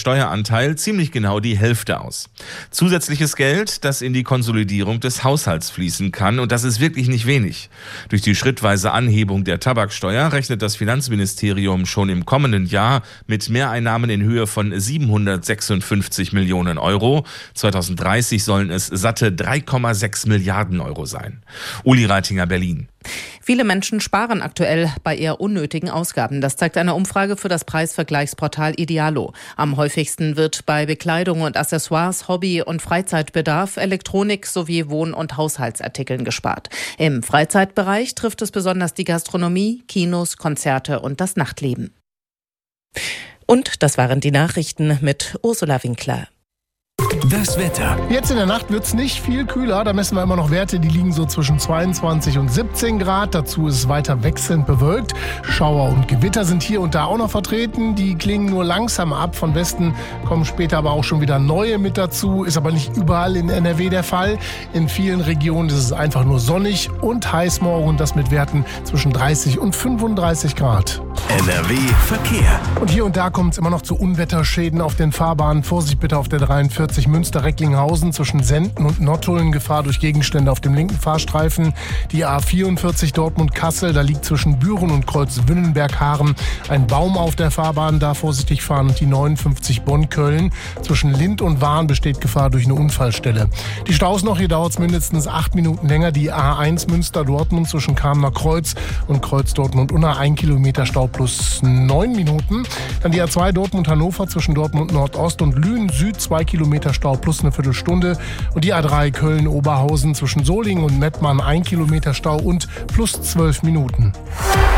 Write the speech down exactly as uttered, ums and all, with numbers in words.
Steueranteil ziemlich genau die Hälfte aus. Zusätzliches Geld, das in die Konsolidierung des Haushalts fließen kann, und das ist wirklich nicht wenig. Durch die schrittweise Anhebung der Tabaksteuer rechnet das Finanzministerium schon im kommenden Jahr mit Mehreinnahmen in Höhe von siebenhundertsechsundfünfzig Millionen Euro. zweitausenddreißig sollen es satte drei Komma sechs Milliarden Euro sein. Uli Reitinger, Berlin. Viele Menschen sparen aktuell bei eher unnötigen Ausgaben. Das zeigt eine Umfrage für das Preisvergleichsportal Idealo. Am häufigsten wird bei Bekleidung und Accessoires, Hobby- und Freizeitbedarf, Elektronik sowie Wohn- und Haushaltsartikeln gespart. Im Freizeitbereich trifft es besonders die Gastronomie, Kinos, Konzerte und das Nachtleben. Und das waren die Nachrichten mit Ursula Winkler. Das Wetter. Jetzt in der Nacht wird es nicht viel kühler. Da messen wir immer noch Werte, die liegen so zwischen zweiundzwanzig und siebzehn Grad. Dazu ist es weiter wechselnd bewölkt. Schauer und Gewitter sind hier und da auch noch vertreten. Die klingen nur langsam ab. Von Westen kommen später aber auch schon wieder neue mit dazu. Ist aber nicht überall in N R W der Fall. In vielen Regionen ist es einfach nur sonnig und heiß morgen. Und das mit Werten zwischen dreißig und fünfunddreißig Grad. N R W Verkehr. Und hier und da kommt es immer noch zu Unwetterschäden auf den Fahrbahnen. Vorsicht bitte auf der dreiundvierzig Münster-Recklinghausen zwischen Senden und Nottuln. Gefahr durch Gegenstände auf dem linken Fahrstreifen. Die A vierundvierzig Dortmund-Kassel, da liegt zwischen Büren und Kreuz-Wünnenberg-Haaren ein Baum auf der Fahrbahn. Da vorsichtig fahren. Und die neunundfünfzig Bonn-Köln. Zwischen Lind und Wahn besteht Gefahr durch eine Unfallstelle. Die Staus noch, hier dauert es mindestens acht Minuten länger. Die A eins Münster-Dortmund zwischen Kamener Kreuz und Kreuz-Dortmund-Unna. Ein Kilometer Stau plus neun Minuten. Dann die A zwei Dortmund-Hannover zwischen Dortmund Nordost und Lünen Süd, zwei Kilometer Stau plus eine Viertelstunde. Und die A drei Köln-Oberhausen zwischen Solingen und Mettmann, ein Kilometer Stau und plus zwölf Minuten.